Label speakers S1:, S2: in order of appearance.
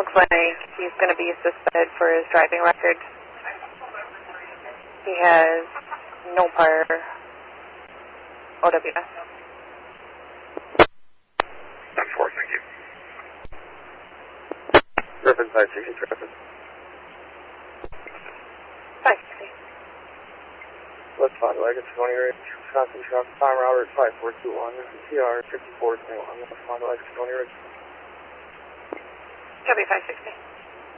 S1: looks like he's going to be suspended for his driving record. He has no prior OWS.
S2: 10-4, thank you. Griffin 560, Griffin.
S1: 560.
S2: Let's find Wagon 20 range, Wisconsin truck, time router 5421, TR 5421, let's find Wagon 20 range.
S1: Copy 560.